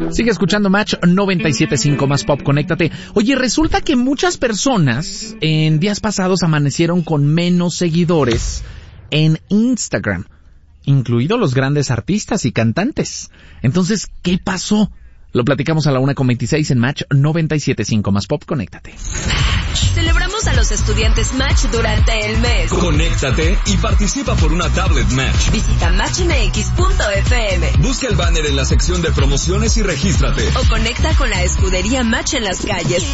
Sigue escuchando Match 97.5 más pop, conéctate. Oye, resulta que muchas personas en días pasados amanecieron con menos seguidores en Instagram, incluidos los grandes artistas y cantantes. Entonces, ¿qué pasó? Lo platicamos a la 1:26 en Match 97.5 más pop, conéctate. Celebramos a los estudiantes Match durante el mes. Conéctate y participa por una tablet Match. Visita matchmx.fm. Busca el banner en la sección de promociones y regístrate. O conecta con la escudería Match en las calles.